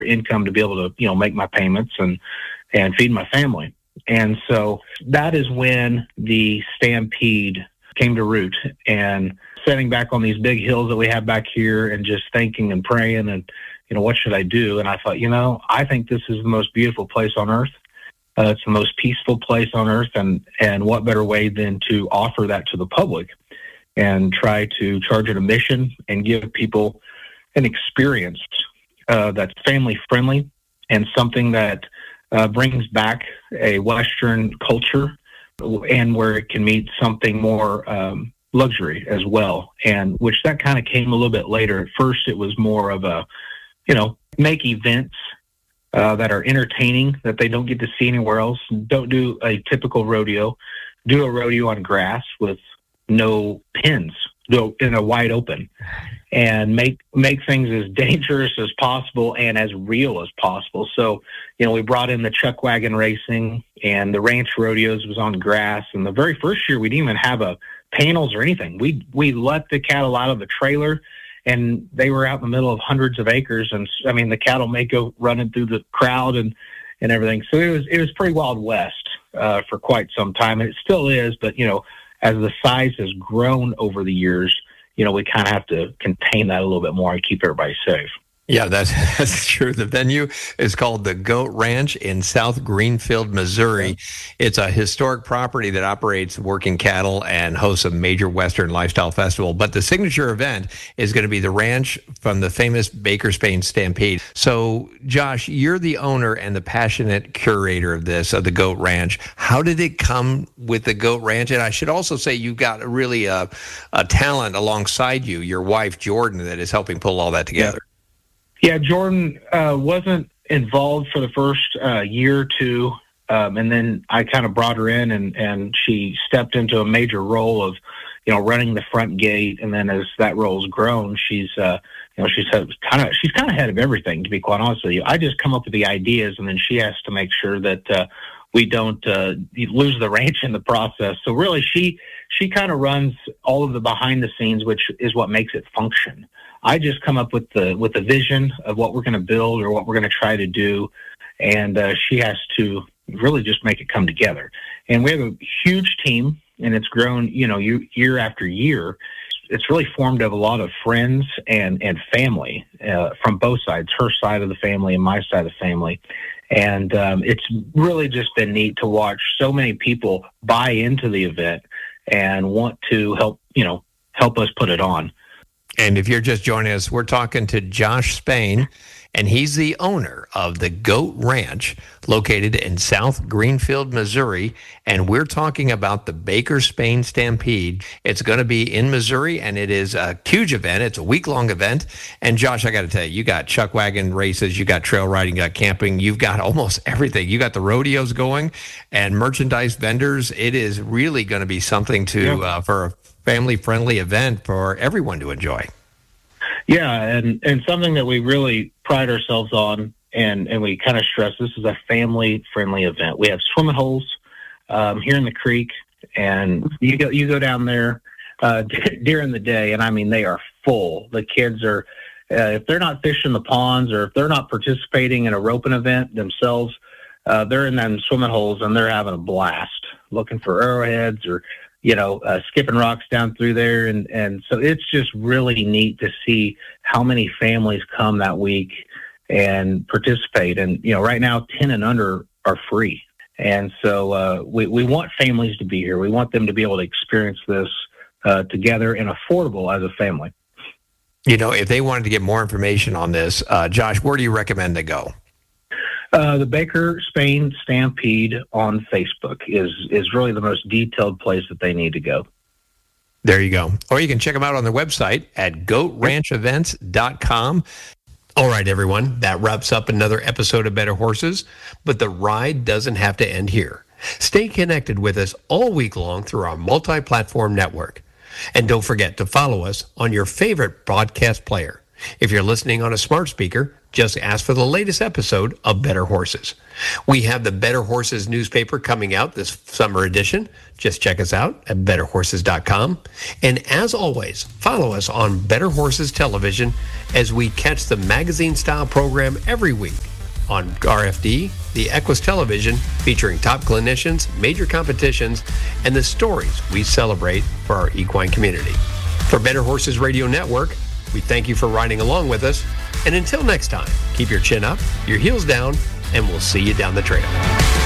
income to be able to, make my payments and feed my family. And so that is when the Stampede came to root, and sitting back on these big hills that we have back here and just thinking and praying and, what should I do? And I thought, I think this is the most beautiful place on earth. It's the most peaceful place on earth. And what better way than to offer that to the public and try to charge an admission and give people an experience that's family friendly and something that brings back a Western culture, and where it can meet something more luxury as well, and which that kind of came a little bit later. At first, it was more of a, make events that are entertaining that they don't get to see anywhere else. Don't do a typical rodeo. Do a rodeo on grass with no pins, in a wide open, and make things as dangerous as possible and as real as possible. So, we brought in the chuck wagon racing, and the ranch rodeos was on grass. And the very first year, we didn't even have panels or anything. We let the cattle out of the trailer, and they were out in the middle of hundreds of acres. And the cattle may go running through the crowd and everything. So it was pretty Wild West for quite some time, and it still is. But as the size has grown over the years, we kind of have to contain that a little bit more and keep everybody safe. Yeah, that's true. The venue is called the Goat Ranch in South Greenfield, Missouri. It's a historic property that operates working cattle and hosts a major Western lifestyle festival. But the signature event is going to be the ranch from the famous Baker Spain Stampede. So, Josh, you're the owner and the passionate curator of the Goat Ranch. How did it come with the Goat Ranch? And I should also say you've got really a talent alongside you, your wife, Jordan, that is helping pull all that together. Yeah, Jordan wasn't involved for the first year or two, and then I kind of brought her in, and she stepped into a major role of, running the front gate. And then as that role's grown, she's kind of head of everything. To be quite honest with you, I just come up with the ideas, and then she has to make sure that we don't lose the ranch in the process. So really, she kind of runs all of the behind the scenes, which is what makes it function. I just come up with the vision of what we're going to build or what we're going to try to do, and she has to really just make it come together. And we have a huge team, and it's grown, year after year. It's really formed of a lot of friends and family from both sides, her side of the family and my side of the family. And it's really just been neat to watch so many people buy into the event and want to help us put it on. And if you're just joining us, we're talking to Josh Spain, and he's the owner of the Goat Ranch located in South Greenfield, Missouri. And we're talking about the Baker Spain Stampede. It's going to be in Missouri, and it is a huge event. It's a week-long event. And Josh, I got to tell you got chuck wagon races, you got trail riding, you got camping, you've got almost everything. You got the rodeos going and merchandise vendors. It is really going to be something for a family-friendly event for everyone to enjoy. Yeah, and something that we really pride ourselves on, and we kind of stress, this is a family-friendly event. We have swimming holes here in the creek, and you go down there during the day, and they are full. The kids are, if they're not fishing the ponds or if they're not participating in a roping event themselves, they're in them swimming holes, and they're having a blast looking for arrowheads or skipping rocks down through there. And so it's just really neat to see how many families come that week and participate. And, right now 10 and under are free. And so we want families to be here. We want them to be able to experience this together and affordable as a family. If they wanted to get more information on this, Josh, where do you recommend they go? The Baker Spain Stampede on Facebook is really the most detailed place that they need to go. There you go. Or you can check them out on their website at goatranchevents.com. All right, everyone, that wraps up another episode of Better Horses, but the ride doesn't have to end here. Stay connected with us all week long through our multi-platform network. And don't forget to follow us on your favorite broadcast player. If you're listening on a smart speaker, Just ask for the latest episode of Better Horses. We have the Better Horses newspaper coming out this summer edition. Just check us out at betterhorses.com. And as always, follow us on Better Horses Television as we catch the magazine-style program every week on RFD, the Equus Television, featuring top clinicians, major competitions, and the stories we celebrate for our equine community. For Better Horses Radio Network, we thank you for riding along with us. And until next time, keep your chin up, your heels down, and we'll see you down the trail.